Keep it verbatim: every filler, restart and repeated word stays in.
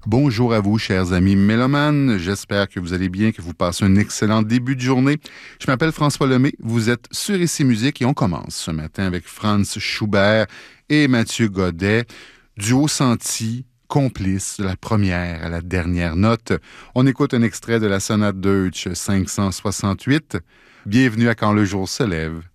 Bonjour à vous, chers amis mélomanes. J'espère que vous allez bien, que vous passez un excellent début de journée. Je m'appelle François Lemay. Vous êtes sur Ici Musique et on commence ce matin avec Franz Schubert et Mathieu Godet. Duo senti, complice de la première à la dernière note. On écoute un extrait de la sonate Deutsch cinq cent soixante-huit. Bienvenue à Quand le jour se lève.